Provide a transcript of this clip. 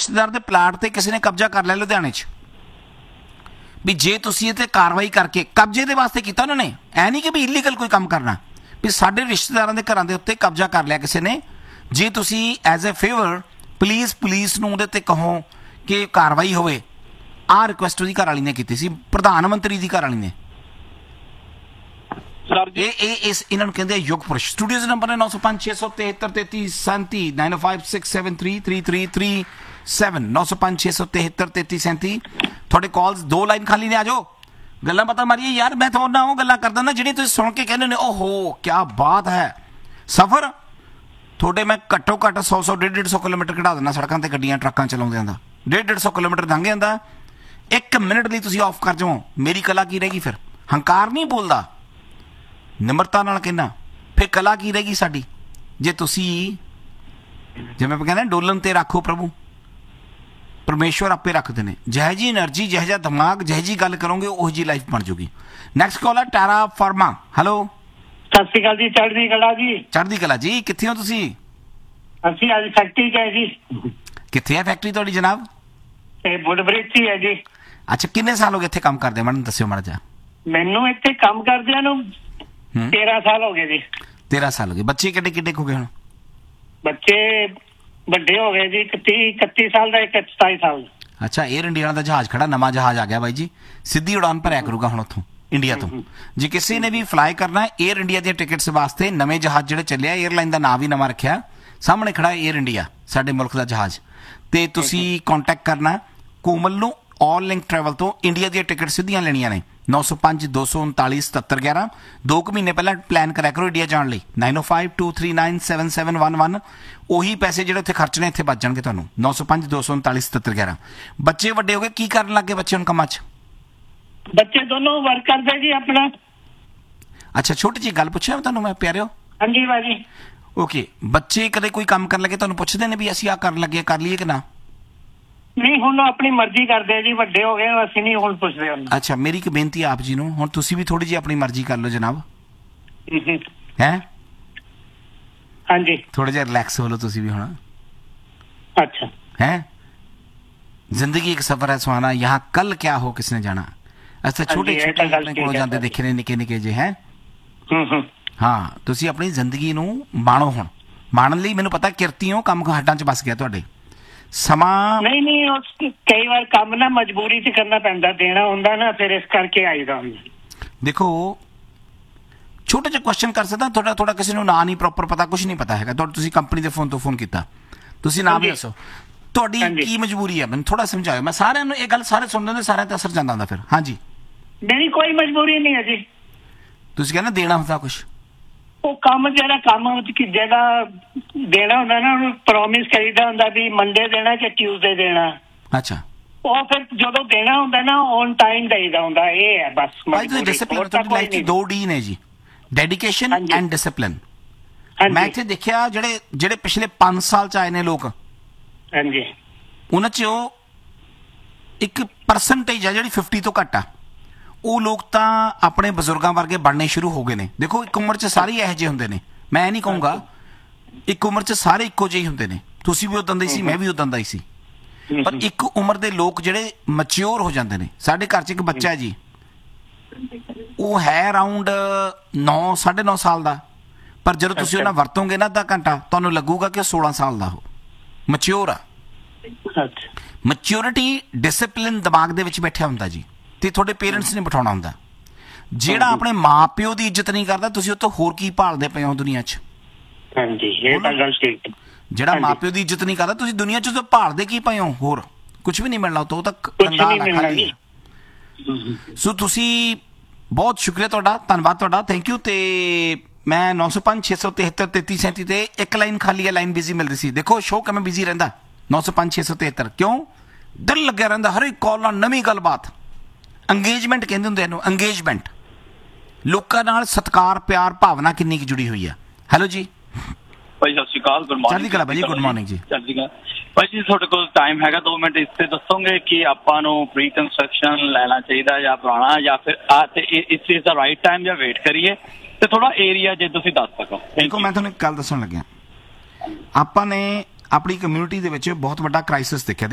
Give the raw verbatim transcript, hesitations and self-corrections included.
ਰਿਸ਼ਤੇਦਾਰ ਦੇ ਪਲਾਟ ਤੇ ਕਿਸੇ ਨੇ ਕਬਜ਼ਾ ਕਰ ਲਿਆ ਲੁਧਿਆਣੇ 'ਚ, ਵੀ ਜੇ ਤੁਸੀਂ ਇਹ 'ਤੇ ਕਾਰਵਾਈ ਕਰਕੇ ਕਬਜ਼ੇ ਦੇ ਵਾਸਤੇ ਕੀਤਾ ਉਹਨਾਂ ਨੇ, ਐ ਨਹੀਂ ਕਿ ਵੀ ਇਲੀਗਲ ਕੋਈ ਕੰਮ ਕਰਨਾ, ਵੀ ਸਾਡੇ ਰਿਸ਼ਤੇਦਾਰਾਂ ਦੇ ਘਰਾਂ ਦੇ ਉੱਤੇ ਕਬਜ਼ਾ ਕਰ ਲਿਆ ਕਿਸੇ ਨੇ, ਜੇ ਤੁਸੀਂ as a favour please police ਨੂੰ ਉਹਦੇ 'ਤੇ ਕਹੋ ਕਿ ਕਾਰਵਾਈ ਹੋਵੇ। ਆਹ ਰਿਕੁਐਸਟ ਉਹਦੀ ਘਰ ਵਾਲੀ ਨੇ ਕੀਤੀ ਸੀ, ਪ੍ਰਧਾਨ ਮੰਤਰੀ ਦੀ ਘਰ ਵਾਲੀ ਨੇ। ਇਹ ਇਹ ਇਸ ਇਹਨਾਂ ਨੂੰ ਕਹਿੰਦੇ ਯੁੱਗ ਪੁਰਸ਼। ਸਟੂਡੀਓਜ਼ ਨੰਬਰ ਹੈ ਨੌ ਸੌ ਪੰਜ ਛੇ ਸੌ ਤਿਹੱਤਰ ਤੇਤੀ ਸੈਂਤੀ nine five six seven three three three three seven ਨੌ ਸੌ ਪੰਜ ਛੇ ਸੌ ਤਿਹੱਤਰ ਤੇਤੀ ਸੈਂਤੀ। ਤੁਹਾਡੇ ਕਾਲਸ ਦੋ ਲਾਈਨ ਖਾਲੀ ਨੇ, ਆ ਜਾਓ ਗੱਲਾਂ ਪਤਾ ਮਾਰੀਏ ਯਾਰ। ਮੈਂ ਤੁਹਾਨੂੰ ਉਹ ਗੱਲਾਂ ਕਰਦਾ ਨਾ ਜਿਹੜੀ ਤੁਸੀਂ ਸੁਣ ਕੇ ਕਹਿੰਦੇ ਨੇ ਓਹੋ ਕਿਆ ਬਾਤ ਹੈ। ਸਫ਼ਰ ਤੁਹਾਡੇ ਮੈਂ ਘੱਟੋ ਘੱਟ ਸੌ ਸੌ ਡੇਢ ਡੇਢ ਸੌ ਕਿਲੋਮੀਟਰ ਕਢਾ ਦਿੰਦਾ ਸੜਕਾਂ 'ਤੇ ਗੱਡੀਆਂ ਟਰੱਕਾਂ ਚਲਾਉਂਦਿਆਂ ਦਾ। ਡੇਢ ਡੇਢ ਸੌ ਕਿਲੋਮੀਟਰ ਲੰਘ ਜਾਂਦਾ, ਇੱਕ ਮਿੰਟ ਲਈ ਤੁਸੀਂ ਆਫ ਕਰ ਜਾਓ, ਮੇਰੀ ਕਲਾ ਕੀ ਰਹੇਗੀ ਫਿਰ? ਹੰਕਾਰ ਨਹੀਂ ਬੋਲਦਾ, ਨਿਮਰਤਾ ਨਾਲ ਕਹਿੰਦਾ। ਫਿਰ ਕਲਾ ਕੀ ਰਹੇਗੀ ਸਾਡੀ ਜੇ ਤੁਸੀਂ ਜਿਵੇਂ ਆਪਾਂ ਕਹਿੰਦੇ ਡੋਲਣ 'ਤੇ ਰੱਖੋ ਪ੍ਰਭੂ, ਪਰਮੇਸ਼ਵਰ ਆਪੇ ਰੱਖਦੇ ਨੇ। ਜਿਹੋ ਜਿਹੀ ਐਨਰਜੀ, ਜਿਹੋ ਜਿਹਾ ਦਿਮਾਗ, ਜਿਹੋ ਜਿਹੀ ਗੱਲ ਕਰੋਗੇ ਉਹੋ ਜਿਹੀ ਲਾਈਫ ਬਣ ਜੂਗੀ। ਨੈਕਸਟ ਕਾਲ ਹੈ ਟਾਰਾ ਫਰਮਾ। ਹੈਲੋ, ਸਤਿ ਸ਼੍ਰੀ ਅਕਾਲ ਜੀ। ਚੜ੍ਹਦੀ ਕਲਾ ਜੀ। ਚੜ੍ਹਦੀ ਕਲਾ ਜੀ। ਕਿੱਥੇ ਹੋ ਤੁਸੀਂ? ਅਸੀਂ ਅੱਜ ਫੈਕਟਰੀ 'ਚ ਹੈ ਜੀ। ਕਿੱਥੇ ਹੈ ਫੈਕਟਰੀ ਤੁਹਾਡੀ ਜਨਾਬ? ਇਹ ਬੁੱਢਬ੍ਰਿਜ 'ਚ ਹੀ ਹੈ ਜੀ। ਅੱਛਾ, ਕਿੰਨੇ ਸਾਲ ਹੋ ਗਏ ਇੱਥੇ ਕੰਮ ਕਰਦੇ? ਮੈਨੂੰ ਦੱਸਿਓ ਮਾੜਾ ਜਿਹਾ। ਮੈਨੂੰ ਇੱਥੇ ਕੰਮ ਕਰਦਿਆਂ ਨੂੰ ਤੇਰਾਂ ਸਾਲ ਹੋ ਗਏ ਜੀ। ਤੇਰਾਂ ਸਾਲ ਹੋ ਗਏ। ਬੱਚੇ ਕਿੱਡੇ ਕਿੱਡੇ ਹੋ ਗਏ ਹੁਣ? ਬੱਚੇ ਵੱਡੇ ਹੋ ਗਏ ਜੀ, ਇਕੱਤੀ ਇਕੱਤੀ ਸਾਲ ਦਾ, ਇੱਕ ਸਤਾਈ ਸਾਲ ਦਾ। ਅੱਛਾ, ਏਅਰ ਇੰਡੀਆ ਦਾ ਜਹਾਜ਼ ਖੜਾ, ਨਵਾਂ ਜਹਾਜ਼ ਆ ਗਿਆ ਬਾਈ ਜੀ, ਸਿੱਧੀ ਉਡਾਨ ਭਰਿਆ ਕਰੂਗਾ ਹੁਣ ਉੱਥੋਂ ਇੰਡੀਆ ਤੋਂ। ਜੇ ਕਿਸੇ ਨੇ ਵੀ ਫਲਾਈ ਕਰਨਾ ਏਅਰ ਇੰਡੀਆ ਦੀਆਂ ਟਿਕਟਸ ਵਾਸਤੇ, ਨਵੇਂ ਜਹਾਜ਼ ਜਿਹੜੇ ਚੱਲਿਆ, ਏਅਰਲਾਈਨ ਦਾ ਨਾਂ ਵੀ ਨਵਾਂ ਰੱਖਿਆ, ਸਾਹਮਣੇ ਖੜਾ ਏਅਰ ਇੰਡੀਆ, ਸਾਡੇ ਮੁਲਕ ਦਾ ਜਹਾਜ਼। ਤੇ ਤੁਸੀਂ ਕੰਟੈਕਟ ਕਰਨਾ ਕੋਮਲ ਨੂੰ, ਆਲ ਲਿੰਕ ਟਰੈਵਲ ਤੋਂ। ਇੰਡੀਆ ਦੀਆਂ ਟਿਕਟ ਸਿੱਧੀਆਂ ਲੈਣੀਆਂ ਨੇ ਨੌ ਸੌ ਪੰਜ ਦੋ ਸੌ ਉਨਤਾਲੀ ਸਤੱਤਰ ਗਿਆਰਾਂ। ਦੋ ਕੁ ਮਹੀਨੇ ਪਹਿਲਾਂ ਪਲਾਨ ਕਰਿਆ ਕਰੋ ਇੰਡੀਆ ਜਾਣ ਲਈ। ਨਾਈਨ ਓ five two three nine seven seven one one. ਉਹੀ ਪੈਸੇ ਜਿਹੜੇ ਉੱਥੇ ਖਰਚਣੇ ਇੱਥੇ ਬਚ ਜਾਣਗੇ ਤੁਹਾਨੂੰ। ਨੌ ਸੌ ਪੰਜ ਦੋ ਸੌ ਉਨਤਾਲੀ ਸਤੱਤਰ ਗਿਆਰਾਂ। ਬੱਚੇ ਵੱਡੇ ਹੋ ਗਏ, ਕੀ ਕਰਨ ਲੱਗੇ ਬੱਚੇ ਹੁਣ ਕੰਮਾਂ 'ਚ? ਬੱਚੇ ਦੋਨੋਂ ਵਰਕ ਕਰਦੇ ਜੀ ਆਪਣਾ। ਅੱਛਾ, ਛੋਟੀ ਜਿਹੀ ਗੱਲ ਪੁੱਛਿਆ ਤੁਹਾਨੂੰ ਮੈਂ ਪਿਆਰਿਓ? ਹਾਂਜੀ ਭਾਜੀ। ਓਕੇ, ਬੱਚੇ ਕਦੇ ਕੋਈ ਕੰਮ ਕਰਨ ਲੱਗੇ ਤੁਹਾਨੂੰ ਪੁੱਛਦੇ ਨੇ ਵੀ ਅਸੀਂ ਆਹ ਕਰਨ ਲੱਗੇ, ਕਰ ਲਈਏ ਕਿ ਨਾ? ਨਹੀਂ, ਹੁਣ ਆਪਣੀ ਮਰਜ਼ੀ ਕਰਦੇ ਜੀ, ਵੱਡੇ ਹੋ ਗਏ, ਅਸੀਂ ਨਹੀਂ ਹੁਣ ਪੁੱਛਦੇ ਉਹਨੂੰ। ਅੱਛਾ, ਮੇਰੀ ਇੱਕ ਬੇਨਤੀ ਆਪ ਜੀ ਨੂੰ, ਹੁਣ ਤੁਸੀਂ ਵੀ ਥੋੜੀ ਜਿਹੀ ਆਪਣੀ ਮਰਜ਼ੀ ਕਰ ਲਓ ਜਨਾਬ। ਹੈ ਹਾਂਜੀ, ਥੋੜਾ ਜਿਹਾ ਰਿਲੈਕਸ ਹੋ ਲਓ ਤੁਸੀਂ ਵੀ ਹੁਣ। अच्छा है जिंदगी एक सफर है सुहाना, यहाँ कल क्या हो किसने जाना। अच्छा छोटे छोटे अपने कोल जाते देखे ने निके निके जे है। हाँ तुसी अपनी जिंदगी नू माणो हुण माणन लई मैनूं पता किरती हो काम हड्डां च बस गया तुहाडे समा नहीं नहीं उस कई बार काम ना मजबूरी से करना पैंदा देना हुंदा ना फिर इस करके आईदा। देखो छोटे ਜਿਹੇ क्वेश्चन कर सकदा थोड़ा थोड़ा किसी ਨੂੰ ਨਾਂ ਨਹੀਂ ਪ੍ਰੋਪਰ ਪਤਾ ਕੁਝ ਨਹੀਂ ਪਤਾ ਹੈਗਾ ਤੁਹਾਡਾ ਤੁਸੀਂ ਕੰਪਨੀ ਦੇ ਫੋਨ ਤੋਂ ਫੋਨ ਕੀਤਾ ਤੁਸੀਂ ਨਾਮ ਦੱਸੋ ਤੁਹਾਡੀ ਕੀ ਮਜਬੂਰੀ ਹੈ ਮੈਨੂੰ ਥੋੜਾ ਸਮਝਾਓ। ਮੈਂ ਸਾਰਿਆਂ ਨੂੰ ਇਹ ਗੱਲ ਸਾਰੇ ਸੁਣਦੇ ਨੇ ਸਾਰਿਆਂ ਤੇ ਅਸਰ ਜਾਂਦਾ ਹੁੰਦਾ ਫਿਰ। ਹਾਂਜੀ ਨਹੀਂ ਕੋਈ ਮਜਬੂਰੀ ਨਹੀਂ ਹੈ ਜੀ। ਤੁਸੀਂ ਕਹਿੰਦੇ ਦੇਣਾ ਹੁੰਦਾ ਕੁਝ ਉਹ ਕੰਮ ਜਿਹੜਾ ਕੰਮ ਕਿ ਜਿਹੜਾ ਦੇਣਾ ਹੁੰਦਾ ਨਾ ਉਹਨੂੰ ਪ੍ਰੋਮਿਸ ਕਰੀਦਾ ਹੁੰਦਾ ਵੀ ਮੰਡੇ ਦੇਣਾ ਕਿ ਟਿਊਜ਼ਡੇ ਦੇਣਾ। ਅੱਛਾ ਉਹ ਫਿਰ ਜਦੋਂ ਦੇਣਾ ਹੁੰਦਾ ਨਾ ਔਨ ਟਾਈਮ ਦੇਈਦਾ ਹੁੰਦਾ। ਇਹ ਹੈ ਬਸ ਮਜਬੂਰੀ। ਡਿਸਪਲਿਨ ਤੁਹਾਡੀ ਲਾਈਫ 'ਚ ਦੋ ਡੀ ਨੇ ਜੀ ਡੈਡੀਕੇਸ਼ਨ ਐਂਡ ਡਿਸਪਲਿਨ। ਮੈਂ ਇੱਥੇ ਦੇਖਿਆ ਜਿਹੜੇ ਜਿਹੜੇ ਪਿਛਲੇ ਪੰਜ ਸਾਲ ਚ ਆਏ ਨੇ ਲੋਕ ਹਾਂਜੀ ਉਹਨਾਂ 'ਚ ਉਹ ਇੱਕ ਪਰਸੈਂਟੇਜ ਆ ਜਿਹੜੀ ਫਿਫਟੀ ਤੋਂ ਘੱਟ ਆ ਉਹ ਲੋਕ ਤਾਂ ਆਪਣੇ ਬਜ਼ੁਰਗਾਂ ਵਰਗੇ ਬਣਨੇ ਸ਼ੁਰੂ ਹੋ ਗਏ ਨੇ। ਦੇਖੋ ਇੱਕ ਉਮਰ 'ਚ ਸਾਰੇ ਇਹੋ ਜਿਹੇ ਹੁੰਦੇ ਨੇ ਮੈਂ ਨਹੀਂ ਕਹੂੰਗਾ ਇੱਕ ਉਮਰ 'ਚ ਸਾਰੇ ਇੱਕੋ ਜਿਹੇ ਹੁੰਦੇ ਨੇ। ਤੁਸੀਂ ਵੀ ਉਦਾਂ ਦਾ ਹੀ ਸੀ ਮੈਂ ਵੀ ਉਦਾਂ ਦਾ ਹੀ ਸੀ ਪਰ ਇੱਕ ਉਮਰ ਦੇ ਲੋਕ ਜਿਹੜੇ ਮੈਚਿਓਰ ਹੋ ਜਾਂਦੇ ਨੇ। ਸਾਡੇ ਘਰ 'ਚ ਇੱਕ ਬੱਚਾ ਹੈ ਜੀ ਉਹ ਹੈ ਅਰਾਊਂਡ ਨੌ ਸਾਢੇ ਨੌ ਸਾਲ ਦਾ ਪਰ ਜਦੋਂ ਤੁਸੀਂ ਉਹਨਾਂ ਵਰਤੋਗੇ ਨਾ ਅੱਧਾ ਘੰਟਾ ਤੁਹਾਨੂੰ ਲੱਗੂਗਾ ਕਿ ਸੋਲਾਂ ਸਾਲ ਦਾ ਉਹ ਮੈਚਿਓਰ ਆ। ਮੈਚਿਓਰਿਟੀ ਡਿਸਪਲਿਨ ਦਿਮਾਗ ਦੇ ਵਿੱਚ ਬੈਠਿਆ ਹੁੰਦਾ ਜੀ ਤੇ ਤੁਹਾਡੇ ਪੇਰੈਂਟਸ ਨੇ ਬਿਠਾਉਣਾ ਹੁੰਦਾ। ਜਿਹੜਾ ਆਪਣੇ ਮਾਂ ਪਿਓ ਦੀ ਇੱਜ਼ਤ ਨਹੀਂ ਕਰਦਾ ਤੁਸੀਂ ਉਹ ਤੋਂ ਹੋਰ ਕੀ ਭਾਲਦੇ ਪਏ ਹੋ ਦੁਨੀਆ 'ਚ। ਹਾਂਜੀ ਇਹ ਤਾਂ ਗੱਲ ਠੀਕ ਹੈ। ਜਿਹੜਾ ਮਾਂ ਪਿਓ ਦੀ ਇੱਜ਼ਤ ਨਹੀਂ ਕਰਦਾ ਤੁਸੀਂ ਦੁਨੀਆ 'ਚ ਤਾਂ ਭਾਲਦੇ ਕੀ ਪਏ ਹੋ ਹੋਰ ਕੁਝ ਵੀ ਨਹੀਂ ਮਿਲਣਾ ਉਹ ਤਾਂ ਖਾਲੀ। ਸੋ ਤੁਸੀਂ ਬਹੁਤ ਸ਼ੁਕਰੀਆ ਤੁਹਾਡਾ ਧੰਨਵਾਦ ਤੁਹਾਡਾ ਥੈਂਕ ਯੂ। ਤੇ ਮੈਂ ਨੌ ਸੌ ਪੰਜ ਛੇ ਸੌ ਤਿਹੱਤਰ ਤੇਤੀ ਸੈਂਤੀ ਤੇ ਇੱਕ ਲਾਈਨ ਖਾਲੀ ਹੈ ਲਾਈਨ ਬਿਜ਼ੀ ਮਿਲਦੀ ਸੀ। ਦੇਖੋ ਸ਼ੋਅ ਕਿਵੇਂ ਬਿਜ਼ੀ ਰਹਿੰਦਾ ਨੌ ਸੌ ਪੰਜ ਛੇ ਸੌ ਤਿਹੱਤਰ ਕਿਉਂ ਦਿਲ ਲੱਗਿਆ ਰਹਿੰਦਾ ਹਰ ਇੱਕ ਕਾਲ ਨਾਲ ਨਵੀਂ ਗੱਲਬਾਤ। ਅੰਗੇਜਮੈਂਟ ਕਹਿੰਦੇ ਹੁੰਦੇ ਇਹਨੂੰ ਅੰਗੇਜਮੈਂਟ ਲੋਕਾਂ ਨਾਲ ਸਤਿਕਾਰ ਪਿਆਰ ਭਾਵਨਾ ਕਿੰਨੀ ਕੁ ਜੁੜੀ ਹੋਈ ਆ। ਹੈਲੋ ਜੀ ਭਾਈ ਸਤਿ ਸ਼੍ਰੀ ਅਕਾਲ ਗੁੱਡ ਮਾਰਨਿੰਗ। ਚੜ੍ਹਦੀ ਕਲਾ ਭਾਈ ਗੁੱਡ ਮਾਰਨਿੰਗ ਜੀ। ਚੜ੍ਹਦੀ ਕਲਾ ਭਾਈ ਜੀ ਤੁਹਾਡੇ ਕੋਲ ਟਾਈਮ ਹੈਗਾ ਦੋ ਮਿੰਟ ਇਸ ਤੇ ਦੱਸੋਗੇ ਕਿ ਆਪਾਂ ਨੂੰ ਪ੍ਰੀ ਕੰਸਟਰਕਸ਼ਨ ਲੈਣਾ ਚਾਹੀਦਾ ਜਾਂ ਪੁਰਾਣਾ ਜਾਂ ਫਿਰ ਆ ਤੇ ਇਸ ਇਜ਼ ਦਾ ਰਾਈਟ ਟਾਈਮ ਜਾਂ ਵੇਟ ਕਰੀਏ ਤੇ ਥੋੜਾ ਏਰੀਆ ਜੇ ਤੁਸੀਂ ਦੱਸ ਸਕੋ। ਦੇਖੋ ਮੈਂ ਤੁਹਾਨੂੰ ਇੱਕ ਗੱਲ ਦੱਸਣ ਲੱਗਿਆ ਆਪਾਂ ਨੇ ਆਪਣੀ ਕਮਿਊਨਿਟੀ ਦੇ ਵਿੱਚ ਬਹੁਤ ਵੱਡਾ ਕ੍ਰਾਈਸਿਸ ਦੇਖਿਆ।